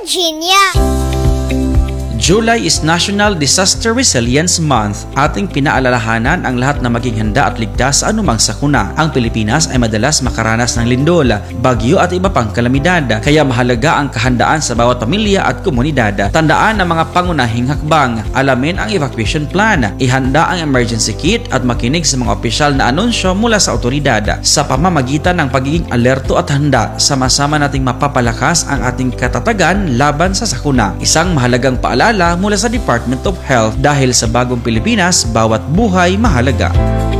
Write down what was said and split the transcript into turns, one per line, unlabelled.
Virginia.
July is National Disaster Resilience Month. Ating pinaalalahanan ang lahat na maging handa at ligtas sa anumang sakuna. Ang Pilipinas ay madalas makaranas ng lindol, bagyo at iba pang kalamidad. Kaya mahalaga ang kahandaan sa bawat pamilya at komunidad. Tandaan ang mga pangunahing hakbang. Alamin ang evacuation plan. Ihanda ang emergency kit at makinig sa mga opisyal na anunsyo mula sa otoridad. Sa pamamagitan ng pagiging alerto at handa, sama-sama nating mapapalakas ang ating katatagan laban sa sakuna. Isang mahalagang paalala mula sa Department of Health, dahil sa bagong Pilipinas, bawat buhay mahalaga.